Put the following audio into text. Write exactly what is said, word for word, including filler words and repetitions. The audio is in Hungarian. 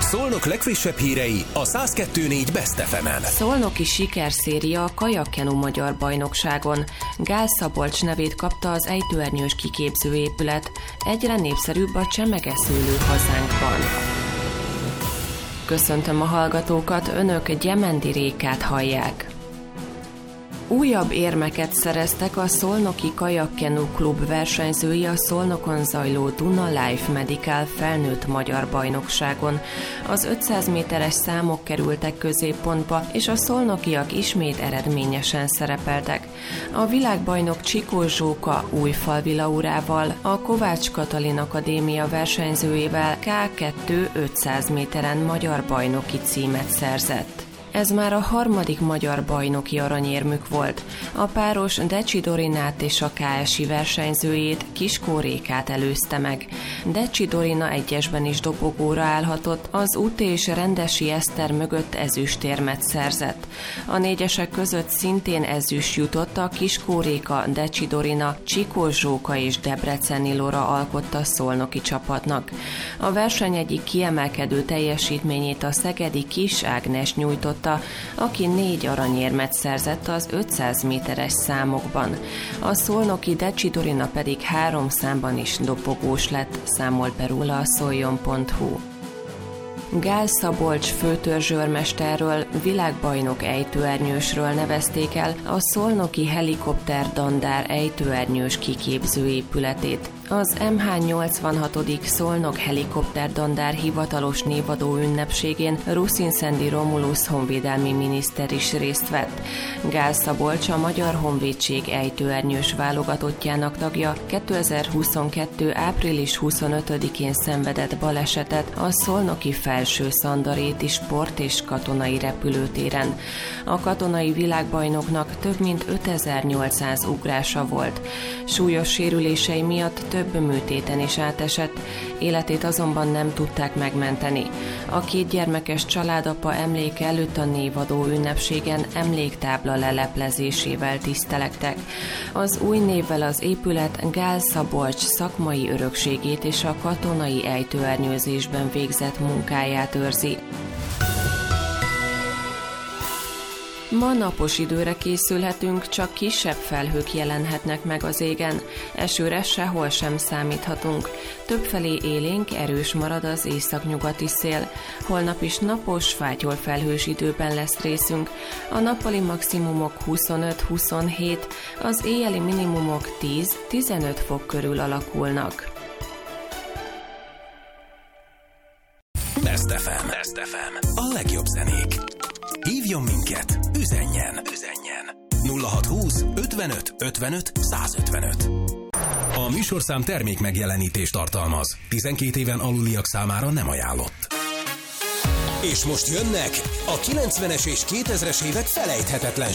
Szolnok legfrissebb hírei a száz kettő négy Best ef emen. Szolnoki sikerszéria a kajakkenu magyar bajnokságon. Gál Szabolcs nevét kapta az ejtőernyős kiképzőépület. Egyre népszerűbb a csemegeszőlő hazánkban. Köszöntöm a hallgatókat, önök Gyemendi Rékát hallják. Újabb érmeket szereztek a Szolnoki Kajakkenu Klub versenyzői a Szolnokon zajló Duna Life Medical felnőtt magyar bajnokságon. Az ötszáz méteres számok kerültek középpontba, és a szolnokiak ismét eredményesen szerepeltek. A világbajnok Csikós Zsóka Újfalvi Laurával, a Kovács Katalin Akadémia versenyzőjével ká kettő ötszáz méteren magyar bajnoki címet szerzett. Ez már a harmadik magyar bajnoki aranyérmük volt. A páros Decsi Dorinát és a ká es i versenyzőjét, Kiskó Rékát előzte meg. Decsi Dorina egyesben is dobogóra állhatott, az Út és Rendesi Eszter mögött ezüstérmet szerzett. A négyesek között szintén ezüst jutott a Kiskó Réka, Decsi Dorina, Csikós Zsóka és Debreceni Lora alkotta szolnoki csapatnak. A verseny egyik kiemelkedő teljesítményét a szegedi Kis Ágnes nyújtotta, aki négy aranyérmet szerzett az ötszáz méteres számokban. A szolnoki Decsi Dorina pedig három számban is dobogós lett, számolt be róla a szoljon pont hu. Gál Szabolcs főtörzsőrmesterről, világbajnok ejtőernyősről nevezték el a szolnoki helikopter dandár ejtőernyős kiképzőépületét. Az em há nyolcvanhatodik Szolnok helikopter dandár hivatalos névadó ünnepségén Ruszinszendi Romulus honvédelmi miniszter is részt vett. Gál Szabolcs a Magyar Honvédség ejtőernyős válogatottjának tagja, kétezer-huszonkettő április huszonötödikén szenvedett balesetet a szolnoki Felső Szandaréti sport- és katonai repülőtéren. A katonai világbajnoknak több mint ötezer-nyolcszáz ugrása volt. Súlyos sérülései miatt több műtéten is átesett, életét azonban nem tudták megmenteni. A két gyermekes családapa emléke előtt a névadó ünnepségen emléktábla leleplezésével tisztelektek. Az új névvel az épület Gál Szabolcs szakmai örökségét és a katonai ejtőernyőzésben végzett munkáját őrzi. Ma napos időre készülhetünk, csak kisebb felhők jelenhetnek meg az égen. Esőre sehol sem számíthatunk. Többfelé élénk, erős marad az északnyugati szél. Holnap is napos, fátyol felhős időben lesz részünk. A nappali maximumok huszonöt-huszonhét, az éjjeli minimumok tíz-tizenöt fok körül alakulnak. Best ef em. Best ef em. A legjobb zenék. Hívjon minket, üzenjen, üzenjen. nulla hatszázhúsz ötvenöt ötvenöt százötvenöt. A műsorszám termék megjelenítést tartalmaz. tizenkét éven aluliak számára nem ajánlott. És most jönnek a kilencvenes és kétezres évek felejthetetlen